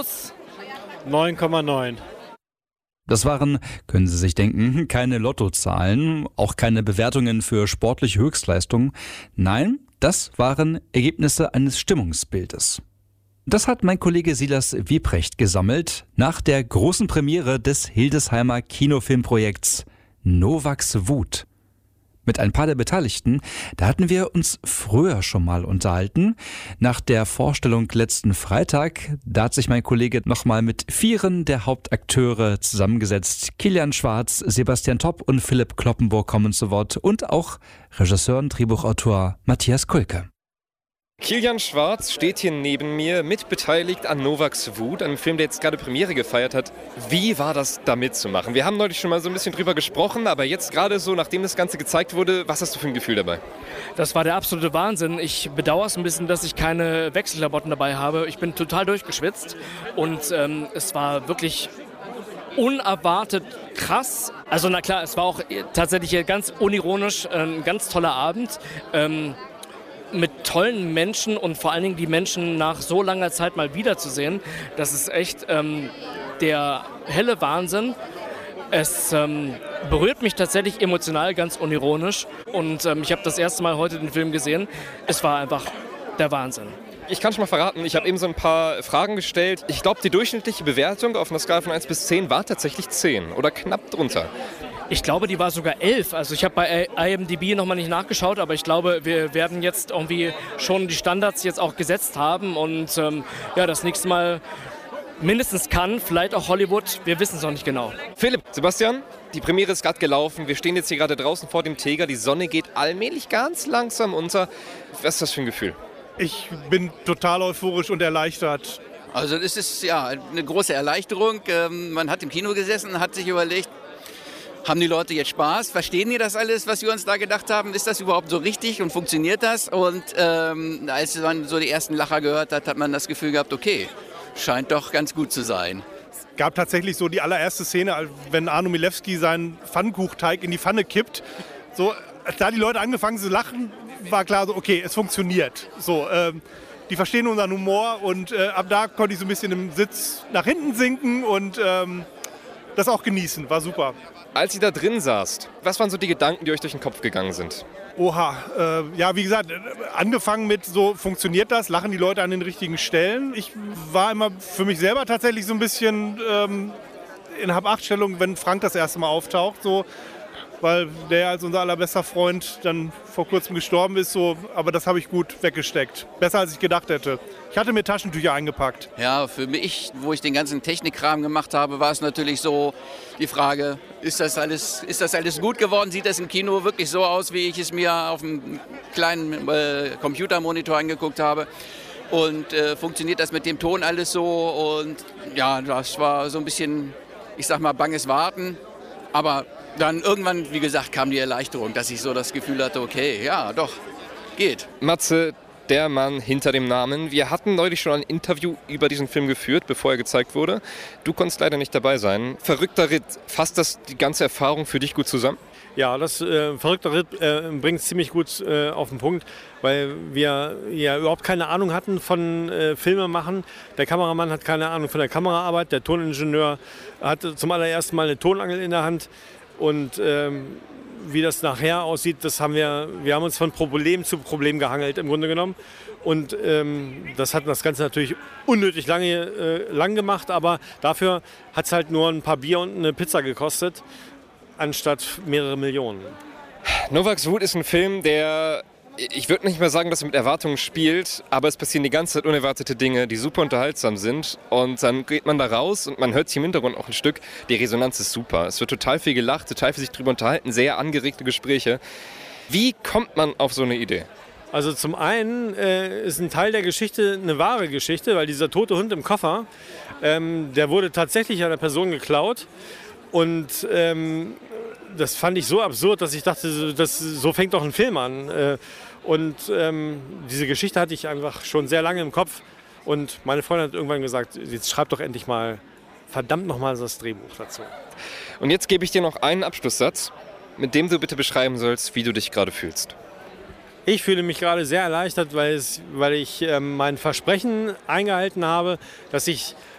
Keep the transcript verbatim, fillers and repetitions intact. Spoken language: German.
Plus neun Komma neun. Das waren, können Sie sich denken, keine Lottozahlen, auch keine Bewertungen für sportliche Höchstleistungen. Nein, das waren Ergebnisse eines Stimmungsbildes. Das hat mein Kollege Silas Wiebrecht gesammelt nach der großen Premiere des Hildesheimer Kinofilmprojekts Novaks Wut. Mit ein paar der Beteiligten, da hatten wir uns früher schon mal unterhalten. Nach der Vorstellung letzten Freitag, da hat sich mein Kollege nochmal mit vieren der Hauptakteure zusammengesetzt. Kilian Schwarz, Sebastian Topp und Philipp Kloppenburg kommen zu Wort und auch Regisseur und Drehbuchautor Matthias Kulke. Kilian Schwarz steht hier neben mir, mitbeteiligt an Novaks Wut, einem Film, der jetzt gerade Premiere gefeiert hat. Wie war das, da mitzumachen? Wir haben neulich schon mal so ein bisschen drüber gesprochen, aber jetzt gerade so, nachdem das Ganze gezeigt wurde, was hast du für ein Gefühl dabei? Das war der absolute Wahnsinn. Ich bedauere es ein bisschen, dass ich keine Wechselklamotten dabei habe. Ich bin total durchgeschwitzt und ähm, es war wirklich unerwartet krass. Also na klar, es war auch tatsächlich ganz unironisch ein ganz toller Abend. Ähm, mit tollen Menschen und vor allen Dingen die Menschen nach so langer Zeit mal wiederzusehen, das ist echt ähm, der helle Wahnsinn. Es ähm, berührt mich tatsächlich emotional, ganz unironisch. Und ähm, ich habe das erste Mal heute den Film gesehen. Es war einfach der Wahnsinn. Ich kann schon mal verraten, ich habe eben so ein paar Fragen gestellt. Ich glaube, die durchschnittliche Bewertung auf einer Skala von eins bis zehn war tatsächlich zehn oder knapp drunter. Ich glaube, die war sogar elf. Also ich habe bei I M D B nochmal nicht nachgeschaut, aber ich glaube, wir werden jetzt irgendwie schon die Standards jetzt auch gesetzt haben und ähm, ja, das nächste Mal mindestens Cannes, vielleicht auch Hollywood, wir wissen es noch nicht genau. Philipp, Sebastian, die Premiere ist gerade gelaufen. Wir stehen jetzt hier gerade draußen vor dem Teger. Die Sonne geht allmählich ganz langsam unter. Was ist das für ein Gefühl? Ich bin total euphorisch und erleichtert. Also das ist ja eine große Erleichterung. Ähm, man hat im Kino gesessen, hat sich überlegt, haben die Leute jetzt Spaß? Verstehen die das alles, was wir uns da gedacht haben? Ist das überhaupt so richtig und funktioniert das? Und ähm, als man so die ersten Lacher gehört hat, hat man das Gefühl gehabt, okay, scheint doch ganz gut zu sein. Es gab tatsächlich so die allererste Szene, wenn Arno Milewski seinen Pfannkuchteig in die Pfanne kippt. So, als da die Leute angefangen zu lachen, war klar so, okay, es funktioniert. So, ähm, die verstehen unseren Humor und äh, ab da konnte ich so ein bisschen im Sitz nach hinten sinken und ähm, das auch genießen. War super. Als ihr da drin saßt, was waren so die Gedanken, die euch durch den Kopf gegangen sind? Oha, äh, ja, wie gesagt, angefangen mit so, funktioniert das, lachen die Leute an den richtigen Stellen. Ich war immer für mich selber tatsächlich so ein bisschen ähm, in Hab-Acht-Stellung, wenn Frank das erste Mal auftaucht, so, weil der als unser allerbester Freund dann vor kurzem gestorben ist, so, aber das habe ich gut weggesteckt. Besser, als ich gedacht hätte. Ich hatte mir Taschentücher eingepackt. Ja, für mich, wo ich den ganzen Technikkram gemacht habe, war es natürlich so die Frage, ist das alles, ist das alles gut geworden? Sieht das im Kino wirklich so aus, wie ich es mir auf einem kleinen äh, Computermonitor angeguckt habe? Und äh, funktioniert das mit dem Ton alles so? Und ja, das war so ein bisschen, ich sag mal, banges Warten. Aber dann irgendwann, wie gesagt, kam die Erleichterung, dass ich so das Gefühl hatte, okay, ja, doch, geht. Matze, der Mann hinter dem Namen. Wir hatten neulich schon ein Interview über diesen Film geführt, bevor er gezeigt wurde. Du konntest leider nicht dabei sein. Verrückter Ritt, fasst das die ganze Erfahrung für dich gut zusammen? Ja, das äh, Verrückter Ritt äh, bringt es ziemlich gut äh, auf den Punkt, weil wir ja überhaupt keine Ahnung hatten von äh, Filmemachen. Der Kameramann hat keine Ahnung von der Kameraarbeit, der Toningenieur hatte zum allerersten Mal eine Tonangel in der Hand. Und ähm, wie das nachher aussieht, das haben wir, wir haben uns von Problem zu Problem gehangelt im Grunde genommen. Und ähm, das hat das Ganze natürlich unnötig lange äh, lang gemacht, aber dafür hat es halt nur ein paar Bier und eine Pizza gekostet, anstatt mehrere Millionen. Novaks Wut ist ein Film, der, ich würde nicht mehr sagen, dass er mit Erwartungen spielt, aber es passieren die ganze Zeit unerwartete Dinge, die super unterhaltsam sind. Und dann geht man da raus und man hört sich im Hintergrund auch ein Stück. Die Resonanz ist super. Es wird total viel gelacht, total viel sich drüber unterhalten, sehr angeregte Gespräche. Wie kommt man auf so eine Idee? Also zum einen äh, ist ein Teil der Geschichte eine wahre Geschichte, weil dieser tote Hund im Koffer, ähm, der wurde tatsächlich einer Person geklaut. Und ähm, das fand ich so absurd, dass ich dachte, das, so fängt doch ein Film an. Äh, und ähm, diese Geschichte hatte ich einfach schon sehr lange im Kopf. Und meine Freundin hat irgendwann gesagt, jetzt schreib doch endlich mal, verdammt nochmal das Drehbuch dazu. Und jetzt gebe ich dir noch einen Abschlusssatz, mit dem du bitte beschreiben sollst, wie du dich gerade fühlst. Ich fühle mich gerade sehr erleichtert, weil, es, weil ich äh, mein Versprechen eingehalten habe, dass ich